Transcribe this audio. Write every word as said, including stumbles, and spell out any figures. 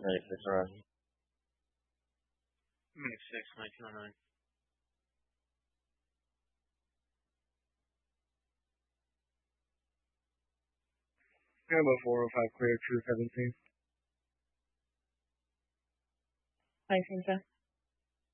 ninety-six run. ninety-six, nineteen oh nine. Bravo four oh five clear, two seventeen. License.